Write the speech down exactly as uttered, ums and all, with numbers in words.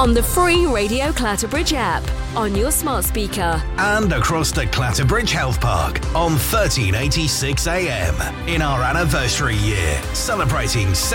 on the free Radio Clatterbridge app, on your smart speaker, and across the Clatterbridge Health Park on thirteen eighty-six A M in our anniversary year, celebrating